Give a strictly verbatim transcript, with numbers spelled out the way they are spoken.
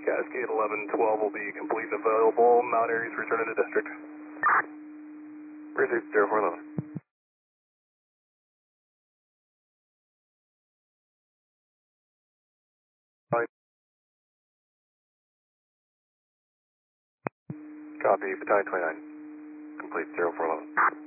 Cascade eleven twelve will be complete and available. Mount Airy's returning to district. Pursuit zero four eleven. Copy, battalion twenty-nine. Complete zero four eleven.